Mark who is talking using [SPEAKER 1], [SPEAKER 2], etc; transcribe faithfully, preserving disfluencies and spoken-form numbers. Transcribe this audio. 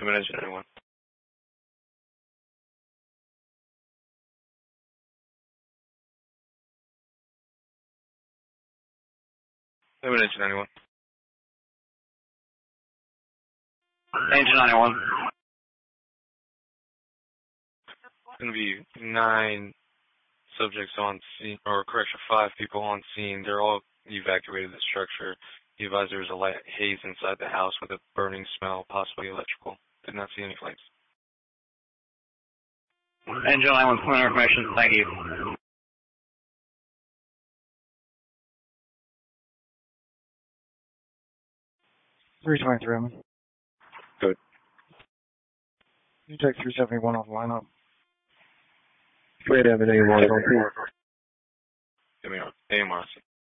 [SPEAKER 1] Limit engine ninety-one. Limit engine ninety-one.
[SPEAKER 2] Engine ninety-one.
[SPEAKER 1] Going to be nine subjects on scene, or correction, five people on scene. They're all evacuated the structure. The advisor is a light haze inside the house with a burning smell, possibly electrical. Did not see any flames.
[SPEAKER 2] Engine ninety-one, point information. Thank you.
[SPEAKER 3] three twenty-three, I'm
[SPEAKER 1] Good.
[SPEAKER 3] You take three seventy-one off the lineup.
[SPEAKER 4] Wait a minute, you want to
[SPEAKER 1] Give me on. A M R C.